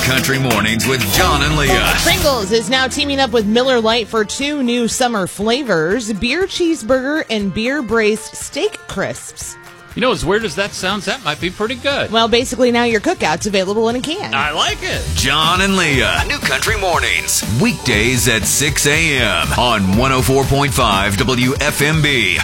Country Mornings with John and Leah. Pringles is now teaming up with Miller Lite for 2 new summer flavors, beer cheeseburger and beer braised steak crisps. You know, as weird as that sounds, that might be pretty good. Well, basically now your cookout's available in a can. I like it. John and Leah, New Country Mornings, weekdays at 6 a.m. on 104.5 WFMB.